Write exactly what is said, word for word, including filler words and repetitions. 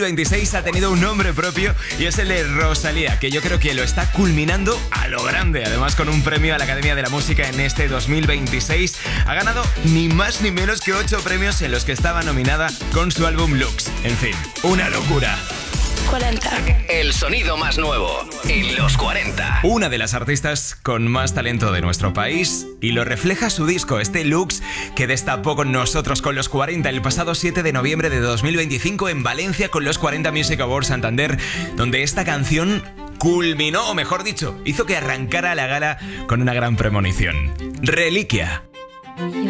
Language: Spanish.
veintiséis ha tenido un nombre propio y es el de Rosalía, que yo creo que lo está culminando a lo grande. Además, con un premio a la Academia de la Música en este dos mil veintiséis, ha ganado ni más ni menos que ocho premios en los que estaba nominada con su álbum Lux. En fin, una locura. cuarenta. El sonido más nuevo en los cuarenta. Una de las artistas con más talento de nuestro país, y lo refleja su disco, este Lux, que destapó con nosotros con los cuarenta el pasado siete de noviembre de dos mil veinticinco en Valencia con los cuarenta Music Awards Santander, donde esta canción culminó, o mejor dicho, hizo que arrancara la gala con una gran premonición. Reliquia. Yo